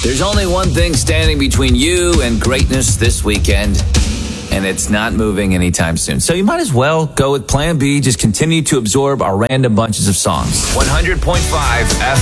There's only one thing standing between you and greatness this weekend, and it's not moving anytime soon. So you might as well go with Plan B. Just continue to absorb our random bunches of songs. 100.5